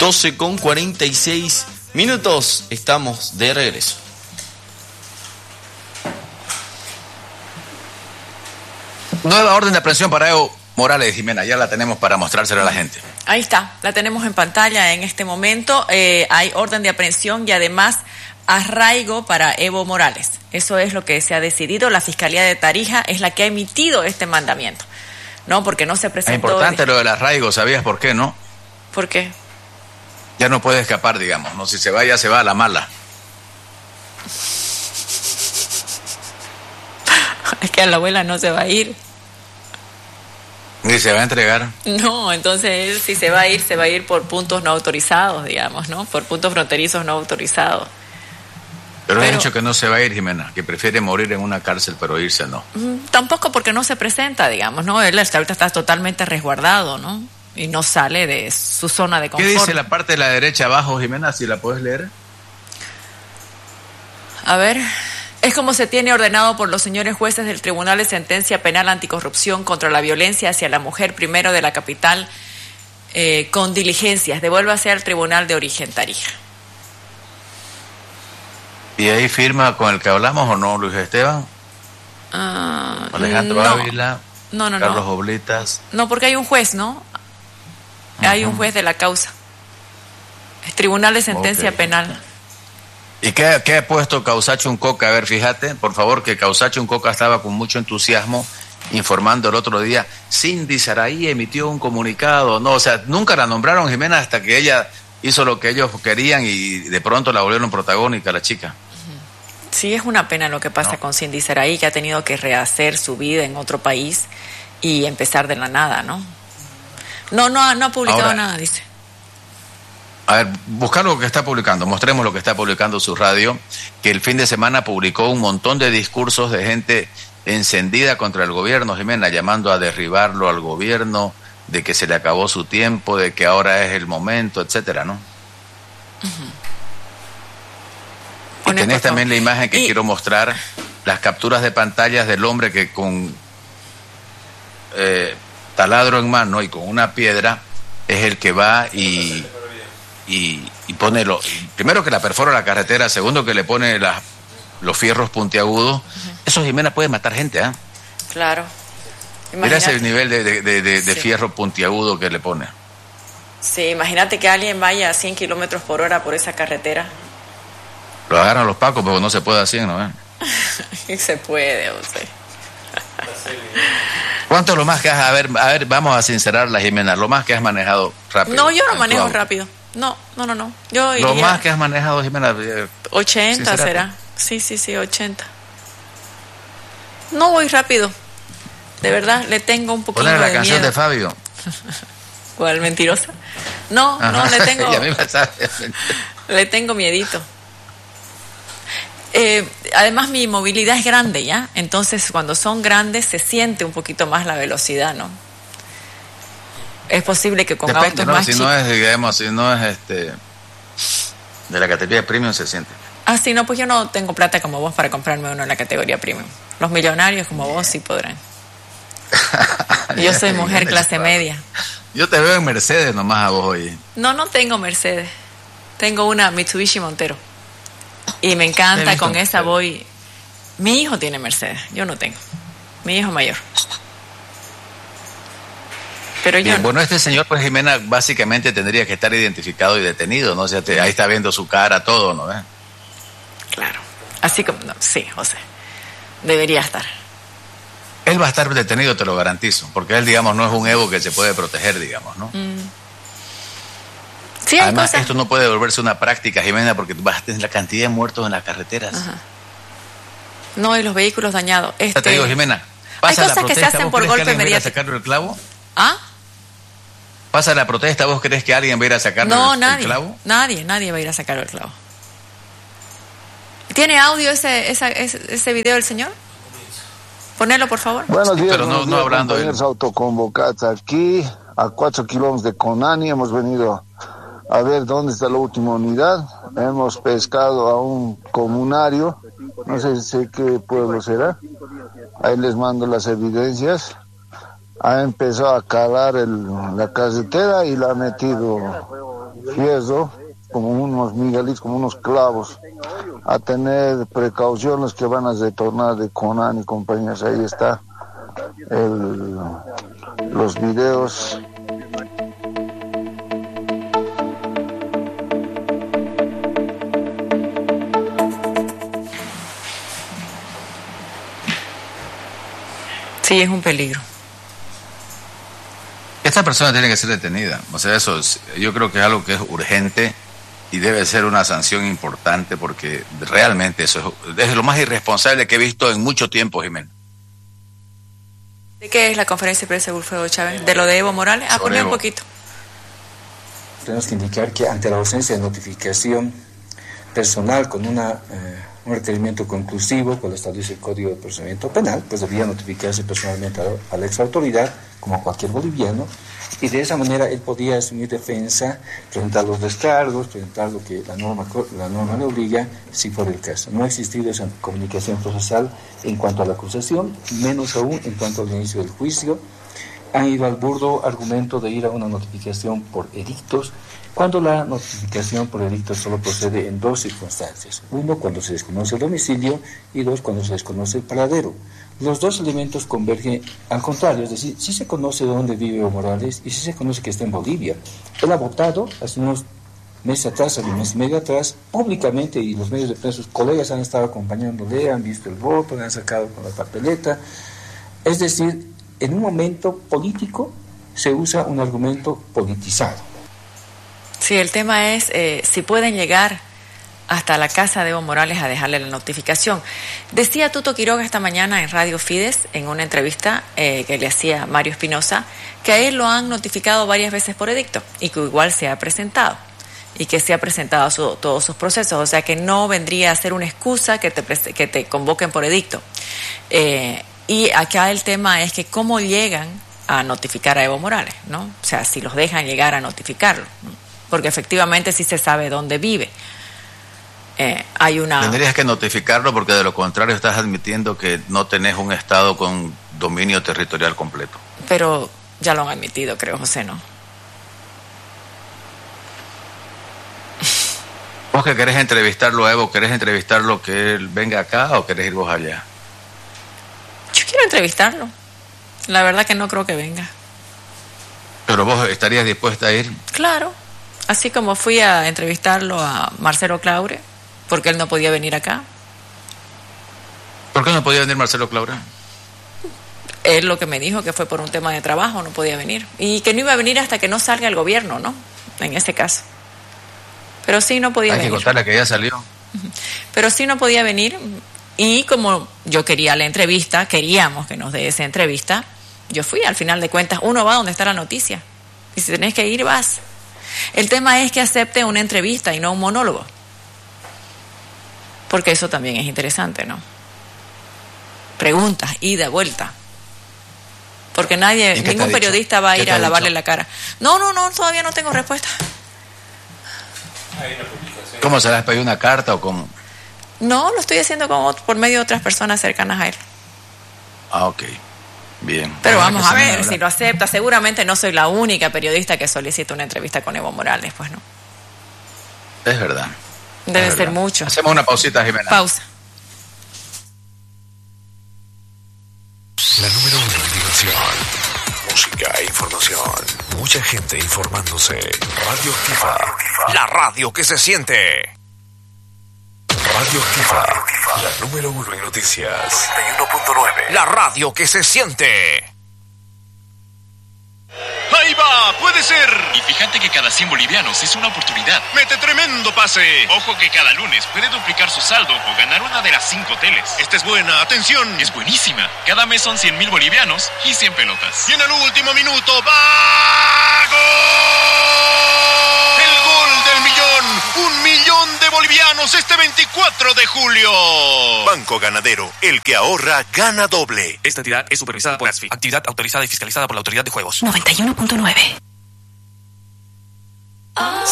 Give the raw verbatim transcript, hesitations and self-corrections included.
doce con cuarenta y seis minutos, estamos de regreso. Nueva orden de aprehensión para Evo Morales, Jimena, ya la tenemos para mostrársela a la gente. Ahí está, la tenemos en pantalla en este momento. Eh, hay orden de aprehensión y además arraigo para Evo Morales. Eso es lo que se ha decidido. La Fiscalía de Tarija es la que ha emitido este mandamiento, ¿no? Porque no se presentó... Es importante lo del arraigo, ¿sabías por qué, no? ¿Por qué? Ya no puede escapar, digamos, ¿no? Si se va, ya se va a la mala. Es que a la abuela no se va a ir. Ni se va a entregar. No, entonces él si se va a ir, se va a ir por puntos no autorizados, digamos, ¿no? Por puntos fronterizos no autorizados. Pero, pero ha dicho que no se va a ir, Jimena, que prefiere morir en una cárcel, pero irse no. Tampoco porque no se presenta, digamos, ¿no? Él ahorita está totalmente resguardado, ¿no? Y no sale de su zona de confort. ¿Qué dice la parte de la derecha abajo, Jimena, si la puedes leer? A ver... Es como se tiene ordenado por los señores jueces del Tribunal de Sentencia Penal Anticorrupción contra la Violencia hacia la Mujer Primero de la capital, eh, con diligencias. Devuélvase al Tribunal de Origen Tarija. ¿Y ahí firma con el que hablamos o no, Luis Esteban? Uh, Alejandro no. Ávila, no, no, Carlos no. Oblitas. No, porque hay un juez, ¿no? Uh-huh. Hay un juez de la causa. Es Tribunal de Sentencia okay. Penal. ¿Y qué, qué ha puesto Causacho Uncoca? A ver, fíjate, por favor, que Causacho Uncoca estaba con mucho entusiasmo informando el otro día. Cindy Saraí emitió un comunicado. No, o sea, nunca la nombraron, Jimena, hasta que ella hizo lo que ellos querían y de pronto la volvieron protagónica, la chica. Sí, es una pena lo que pasa no. con Cindy Saraí, que ha tenido que rehacer su vida en otro país y empezar de la nada, ¿no? No, no, no ha publicado Ahora, nada, dice. A ver, buscar lo que está publicando, mostremos lo que está publicando su radio, que el fin de semana publicó un montón de discursos de gente encendida contra el gobierno, Jimena, llamando a derribarlo al gobierno, de que se le acabó su tiempo, de que ahora es el momento, etcétera, ¿no? Uh-huh. Y tenés también la imagen que y... quiero mostrar, las capturas de pantallas del hombre que con eh, taladro en mano y con una piedra es el que va y... Y, y pone lo, primero que la perfora la carretera, segundo que le pone la, los fierros puntiagudos. Uh-huh. Eso, Jimena, puede matar gente, ¿eh? Claro. Mira ese nivel de, de, de, de, de sí. fierro puntiagudo que le pone. Sí, imagínate que alguien vaya a cien kilómetros por hora por esa carretera. Lo agarran los pacos, pero no se puede así, ¿no? ¿Eh? Se puede, o sea. ¿Cuánto es lo más que has, a ver, a ver, vamos a sincerarla, Jimena, lo más que has manejado rápido? No, yo no manejo rápido. No, no, no, no. Yo iría... Lo más que has manejado, Jimena. Eh, ochenta será. Sí, sí, sí, ochenta. No voy rápido. De verdad, le tengo un poquito de miedo. ¿Cuál es la canción de Fabio? ¿Cuál, mentirosa? No, Ajá. no, le tengo... Ella misma sabe. Le tengo miedito. Eh, además, mi movilidad es grande, ¿ya? Entonces, cuando son grandes, se siente un poquito más la velocidad, ¿no? Es posible que con Depende, autos ¿no? más si chicos... no es, digamos, si no es este de la categoría premium, se siente. Ah, sí, no, pues yo no tengo plata como vos para comprarme uno en la categoría premium. Los millonarios como vos sí podrán. Yo soy mujer clase media. Yo te veo en Mercedes nomás a vos hoy. No, no tengo Mercedes. Tengo una Mitsubishi Montero. Y me encanta, con esa voy... Mi hijo tiene Mercedes, yo no tengo. Mi hijo mayor. Pero yo Bien, no. Bueno, este señor, pues, Jimena, básicamente tendría que estar identificado y detenido, ¿no? O sea, te, ahí está viendo su cara, todo, ¿no? ¿Eh? Claro. Así como... No, sí, José. Debería estar. Él va a estar detenido, te lo garantizo, porque él, digamos, no es un Evo que se puede proteger, digamos, ¿no? Mm. Sí, hay Además, cosas... esto no puede volverse una práctica, Jimena, porque vas a tener la cantidad de muertos en las carreteras. Ajá. No, y los vehículos dañados. Este... Te digo, Jimena, hay cosas protesta, que se hacen por golpe mediático. ¿Vas a sacarle el clavo? ¿Ah? Pasa la protesta, ¿vos crees que alguien va a ir a sacar no, el, nadie, el clavo? Nadie, nadie va a ir a sacar el clavo. ¿Tiene audio ese, esa, ese, ese video del señor? Ponelo, por favor. Buenos días, pero no, buenos no días, hablando compañeros autoconvocados aquí, a cuatro kilómetros de Conani. Hemos venido a ver dónde está la última unidad. Hemos pescado a un comunario, no sé, sé qué pueblo será. Ahí les mando las evidencias. Ha empezado a calar el, la carretera y la ha metido fierro, como unos miguelitos, como unos clavos, a tener precauciones que van a retornar de Conan y compañías. Ahí está el, los videos. Sí, es un peligro. Esta persona tiene que ser detenida. O sea, eso es, yo creo que es algo que es urgente y debe ser una sanción importante, porque realmente eso es, es lo más irresponsable que he visto en mucho tiempo, Jimena. ¿De qué es la conferencia de prensa de Wilfredo Chávez? ¿De lo de Evo Morales? Ah, ponle un poquito. Tenemos que indicar que ante la ausencia de notificación personal con una, eh, un requerimiento conclusivo, cual establece el Código de Procedimiento Penal, pues debía notificarse personalmente a, a la exautoridad, como cualquier boliviano, y de esa manera él podía asumir defensa, presentar los descargos, presentar lo que la norma, la norma le obliga, si fuera el caso. No ha existido esa comunicación procesal en cuanto a la acusación, menos aún en cuanto al inicio del juicio. Han ido al burdo argumento de ir a una notificación por edictos, cuando la notificación por edictos solo procede en dos circunstancias. Uno, cuando se desconoce el domicilio, y dos, cuando se desconoce el paradero. Los dos elementos convergen al contrario, es decir, sí se conoce dónde vive Evo Morales y sí se conoce que está en Bolivia. Él ha votado hace unos meses atrás, hace un mes y medio atrás, públicamente, y los medios de prensa, sus colegas han estado acompañándole, han visto el voto, le han sacado con la papeleta. Es decir, en un momento político se usa un argumento politizado. Sí, el tema es eh, si pueden llegar hasta la casa de Evo Morales a dejarle la notificación. Decía Tuto Quiroga esta mañana en Radio Fides, en una entrevista eh, que le hacía Mario Espinosa, que a él lo han notificado varias veces por edicto y que igual se ha presentado y que se ha presentado su, todos sus procesos, o sea que no vendría a ser una excusa que te, que te convoquen por edicto. Eh, y acá el tema es que cómo llegan a notificar a Evo Morales, ¿no? O sea, si los dejan llegar a notificarlo, ¿no? Porque efectivamente sí se sabe dónde vive. Eh, hay una... Tendrías que notificarlo, porque de lo contrario estás admitiendo que no tenés un estado con dominio territorial completo. Pero ya lo han admitido, creo, José, ¿no? ¿Vos que querés entrevistarlo a Evo, querés entrevistarlo que él venga acá o querés ir vos allá? Yo quiero entrevistarlo. La verdad que no creo que venga. ¿Pero vos estarías dispuesta a ir? Claro. Así como fui a entrevistarlo a Marcelo Claure, porque él no podía venir acá. ¿Por qué no podía venir Marcelo Claure? Él lo que me dijo que fue por un tema de trabajo, no podía venir. Y que no iba a venir hasta que no salga el gobierno, ¿no? En ese caso. Pero sí no podía Hay venir. Hay que contarle que ya salió. Pero sí no podía venir. Y como yo quería la entrevista, queríamos que nos dé esa entrevista, yo fui. Al final de cuentas, uno va donde está la noticia. Y si tenés que ir, vas. El tema es que acepte una entrevista y no un monólogo. Porque eso también es interesante, ¿no? Preguntas, ida, vuelta. Porque nadie, ningún periodista va a ir a lavarle la cara. No, no, no, todavía no tengo respuesta. ¿Cómo se le has pedido una carta o cómo? No, lo estoy haciendo como por medio de otras personas cercanas a él. Ah, ok. Bien. Pero vamos a ver si lo acepta. Seguramente no soy la única periodista que solicita una entrevista con Evo Morales, pues no. Es verdad. Debe es ser verdad. mucho. Hacemos una pausita, Jimena. Pausa. La número uno en diversión, música e información. Mucha gente informándose. Radio Activa. La radio que se siente. Radio Activa. La número uno en noticias. noventa y uno punto nueve. La radio que se siente. ¡Ahí va! ¡Puede ser! Y fíjate que cada cien bolivianos es una oportunidad. ¡Mete tremendo pase! Ojo que cada lunes puede duplicar su saldo o ganar una de las cinco teles. Esta es buena, atención. Es buenísima. Cada mes son cien mil bolivianos y cien pelotas. Y en el último minuto, ¡va! ¡Gol! ¡El gol del millón! ¡Un millón de bolivianos este veinticuatro de julio! Banco Ganadero, el que ahorra, gana doble. Esta entidad es supervisada por ASFI, actividad autorizada y fiscalizada por la Autoridad de Juegos. noventa y uno punto nueve.